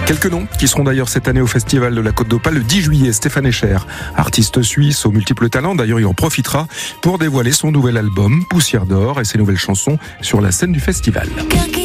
Quelques noms qui seront d'ailleurs cette année au Festival de la Côte d'Opale le 10 juillet. Stéphane Escher, artiste suisse aux multiples talents. D'ailleurs, il en profitera pour dévoiler son nouvel album Poussière d'or et ses nouvelles chansons sur la scène du festival.